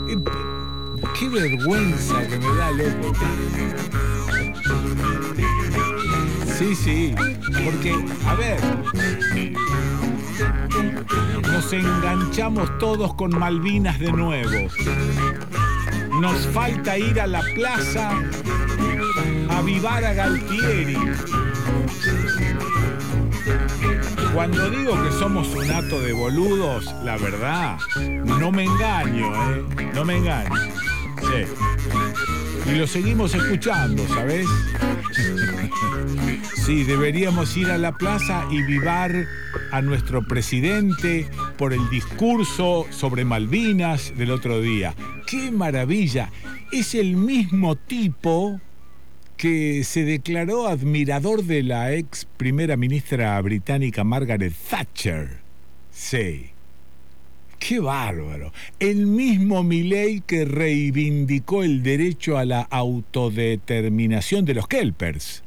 Qué vergüenza que me da, loco. Sí, sí, porque, a ver, nos enganchamos todos con Malvinas de nuevo. Nos falta ir a la plaza a avivar a Galtieri. Cuando digo que somos un hato de boludos, la verdad, no me engaño, no me engaño. Sí. Y lo seguimos escuchando, ¿sabes? Sí, deberíamos ir a la plaza y vivar a nuestro presidente por el discurso sobre Malvinas del otro día. ¡Qué maravilla! Es el mismo tipo que se declaró admirador de la ex primera ministra británica Margaret Thatcher. Sí. ¡Qué bárbaro! El mismo Milei que reivindicó el derecho a la autodeterminación de los kelpers.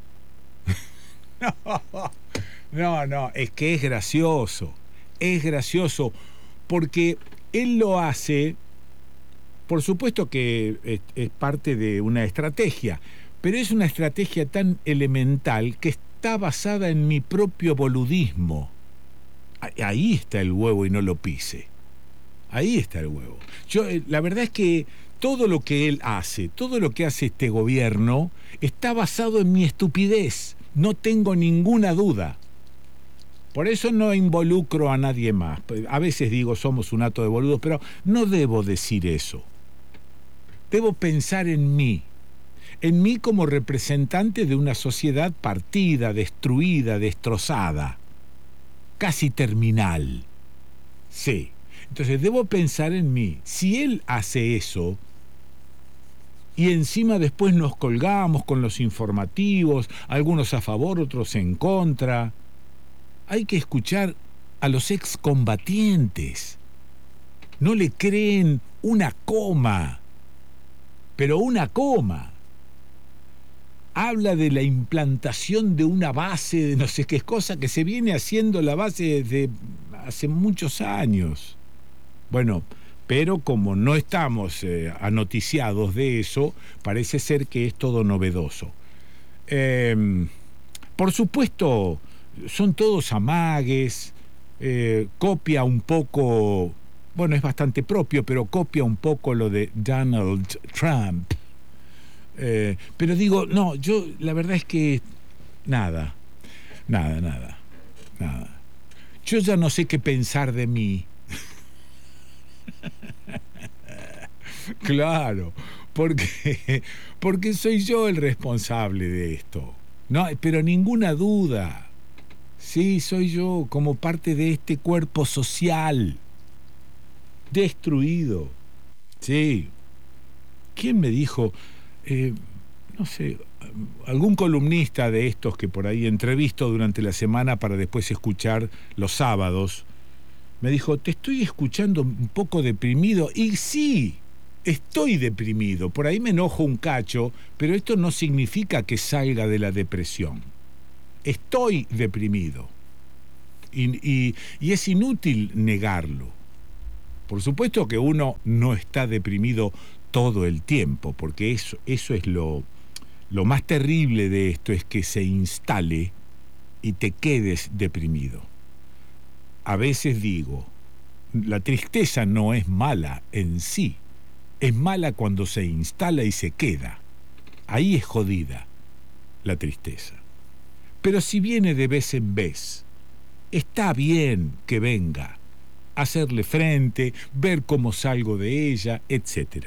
No, es que es gracioso. Es gracioso porque él lo hace, por supuesto que es parte de una estrategia, pero es una estrategia tan elemental que está basada en mi propio boludismo. Ahí está el huevo y no lo pise. Ahí está el huevo. La verdad es que todo lo que él hace, todo lo que hace este gobierno, está basado en mi estupidez. No tengo ninguna duda. Por eso no involucro a nadie más. A veces digo somos un hato de boludos, pero no debo decir eso. Debo pensar en mí como representante de una sociedad partida, destruida, destrozada, casi terminal. Sí. Entonces debo pensar en mí. Si él hace eso y encima después nos colgamos con los informativos, algunos a favor, otros en contra, hay que escuchar a los excombatientes. No le creen una coma, pero una coma. Habla de la implantación de una base de no sé qué cosa que se viene haciendo la base desde hace muchos años. Bueno, pero como no estamos anoticiados de eso, parece ser que es todo novedoso. Por supuesto, son todos amagues, copia un poco, bueno, es bastante propio, pero copia un poco lo de Donald Trump. Pero digo, no, yo la verdad es que nada. Yo ya no sé qué pensar de mí. Claro, porque soy yo el responsable de esto. No, pero ninguna duda. Sí, soy yo como parte de este cuerpo social destruido. Sí. ¿Quién me dijo? No sé, algún columnista de estos que por ahí entrevisto durante la semana para después escuchar los sábados, me dijo, te estoy escuchando un poco deprimido. Y sí, estoy deprimido. Por ahí me enojo un cacho, pero esto no significa que salga de la depresión. Estoy deprimido. Y es inútil negarlo. Por supuesto que uno no está deprimido todo el tiempo, porque eso es lo más terrible de esto, es que se instale y te quedes deprimido. A veces digo, la tristeza no es mala en sí, es mala cuando se instala y se queda. Ahí es jodida la tristeza. Pero si viene de vez en vez, está bien que venga, hacerle frente, ver cómo salgo de ella, etc.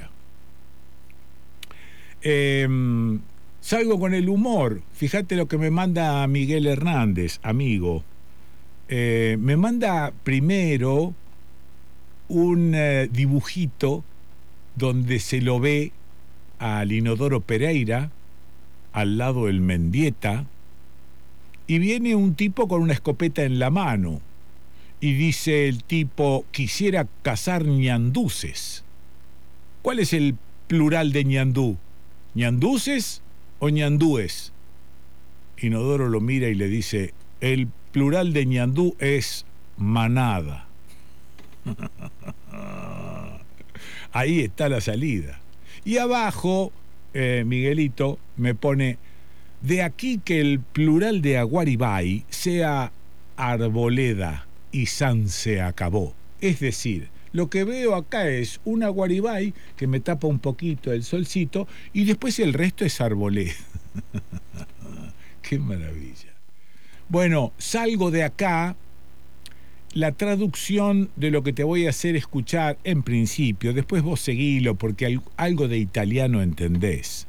Salgo con el humor. Fíjate lo que me manda Miguel Hernández, amigo. Me manda primero un dibujito donde se lo ve al Inodoro Pereira, al lado del Mendieta, y viene un tipo con una escopeta en la mano, y dice el tipo, quisiera cazar ñanduces. ¿Cuál es el plural de ñandú? ¿Ñanduces o ñandúes? Inodoro lo mira y le dice, el plural de ñandú es manada. Ahí está la salida. Y abajo, Miguelito me pone, de aquí que el plural de Aguaribay sea arboleda y san se acabó. Es decir, lo que veo acá es un Aguaribay que me tapa un poquito el solcito y después el resto es arboleda. ¡Qué maravilla! Bueno, salgo de acá. La traducción de lo que te voy a hacer escuchar en principio, después vos seguilo porque algo de italiano entendés.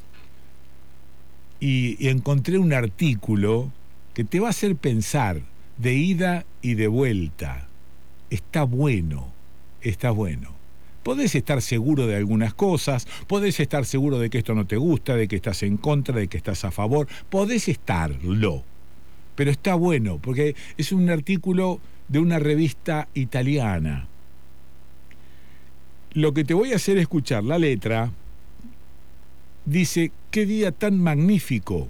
Y encontré un artículo que te va a hacer pensar de ida y de vuelta. Está bueno, está bueno. Podés estar seguro de algunas cosas, podés estar seguro de que esto no te gusta, de que estás en contra, de que estás a favor, podés estarlo. Pero está bueno, porque es un artículo de una revista italiana. Lo que te voy a hacer escuchar, la letra, dice, qué día tan magnífico,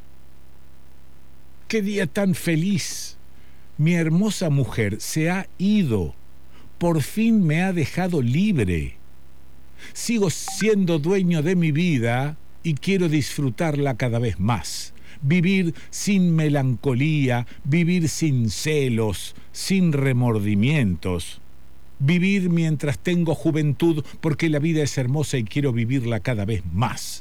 qué día tan feliz, mi hermosa mujer se ha ido, por fin me ha dejado libre, sigo siendo dueño de mi vida y quiero disfrutarla cada vez más. Vivir sin melancolía, vivir sin celos, sin remordimientos. Vivir mientras tengo juventud, porque la vida es hermosa y quiero vivirla cada vez más.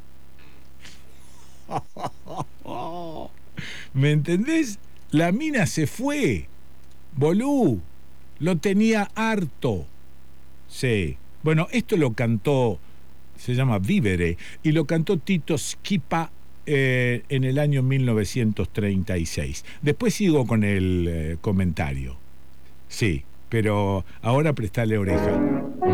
¿Me entendés? La mina se fue. Bolú, lo tenía harto. Sí. Bueno, esto lo cantó, se llama Vivere, y lo cantó Tito Schipa en el año 1936. Después sigo con el comentario. Sí, pero ahora prestale oreja.